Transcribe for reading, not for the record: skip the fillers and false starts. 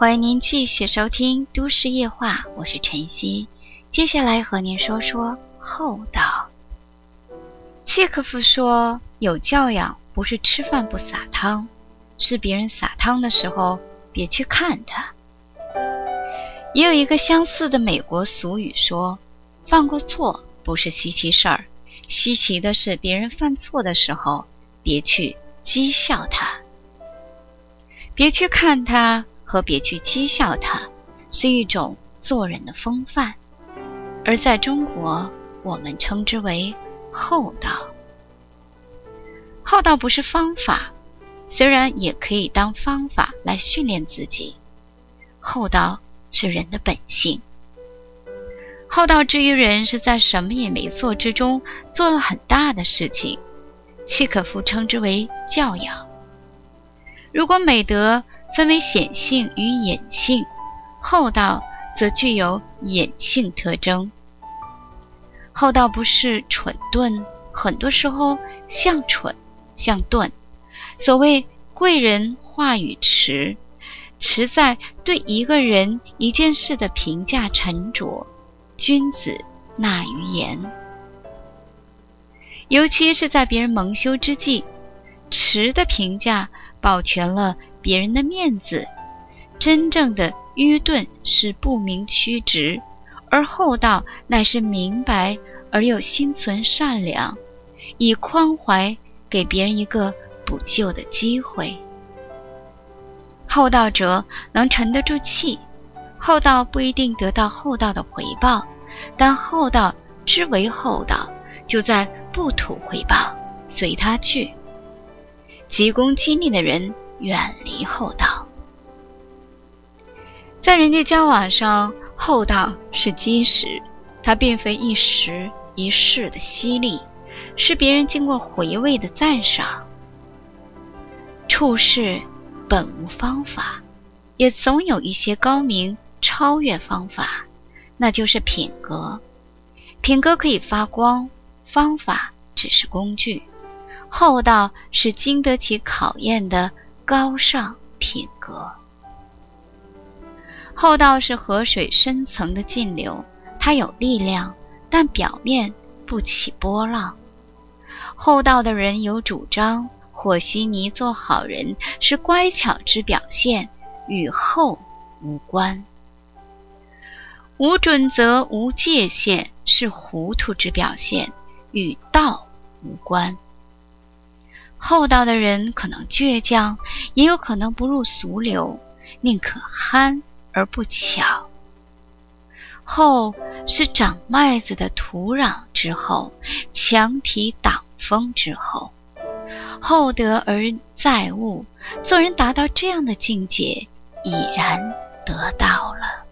欢迎您继续收听都市夜话，我是晨曦。接下来和您说说厚道。契诃夫说，有教养不是吃饭不撒汤，是别人撒汤的时候别去看他。也有一个相似的美国俗语说，犯过错不是稀奇事儿，稀奇的是别人犯错的时候别去讥笑他。别去看他和别去讥笑他是一种做人的风范，而在中国我们称之为厚道。厚道不是方法，虽然也可以当方法来训练自己，厚道是人的本性。厚道之于人是在什么也没做之中做了很大的事情，契诃夫称之为教养。如果美德分为显性与隐性，厚道则具有隐性特征。厚道不是蠢钝，很多时候像蠢像钝。所谓贵人话语迟，迟在对一个人一件事的评价沉着，君子纳于言。尤其是在别人蒙羞之际，迟的评价保全了别人的面子。真正的愚钝是不明曲直，而厚道乃是明白而又心存善良，以宽怀给别人一个补救的机会。厚道者能沉得住气，厚道不一定得到厚道的回报，但厚道之为厚道，就在不图回报，随他去。急功近利的人远离厚道。在人际交往上，厚道是基石，它并非一时一世的犀利，是别人经过回味的赞赏。处事本无方法，也总有一些高明超越方法，那就是品格。品格可以发光，方法只是工具。厚道是经得起考验的高尚品格。厚道是河水深层的径流，它有力量，但表面不起波浪。厚道的人有主张，和稀泥做好人是乖巧之表现，与厚无关。无准则无界限是糊涂之表现，与道无关。厚道的人可能倔强，也有可能不入俗流，宁可憨而不巧。厚是长麦子的土壤之厚，墙体挡风之厚。厚德而载物，做人达到这样的境界，已然得到了。